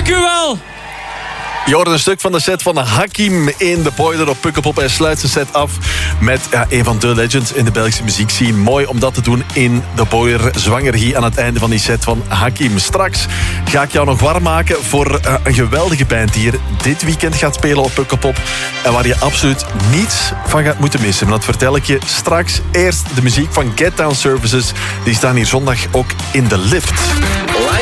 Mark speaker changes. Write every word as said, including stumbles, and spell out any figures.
Speaker 1: Dank u wel.
Speaker 2: Je hoort een stuk van de set van Hakim in de Boiler op Pukkelpop. Hij sluit zijn set af met ja, een van de legends in de Belgische muziekscene. Mooi om dat te doen in de Boiler. Zwanger hier aan het einde van die set van Hakim. Straks ga ik jou nog warm maken voor uh, een geweldige band die hier dit weekend gaat spelen op Pukkelpop. En waar je absoluut niets van gaat moeten missen. Maar dat vertel ik je straks. Eerst de muziek van Get Down Services. Die staan hier zondag ook in de lift.